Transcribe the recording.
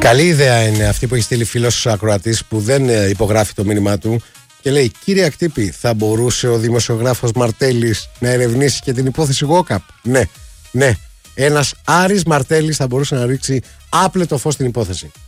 Καλή ιδέα είναι αυτή που έχει στείλει φίλος ακροατής που δεν υπογράφει το μήνυμά του και λέει: Κύριε Ακτύπη, θα μπορούσε ο δημοσιογράφος Μαρτέλης να ερευνήσει και την υπόθεση Γόκαπ? Ναι. Ένας Άρης Μαρτέλης θα μπορούσε να ρίξει άπλετο φως στην υπόθεση.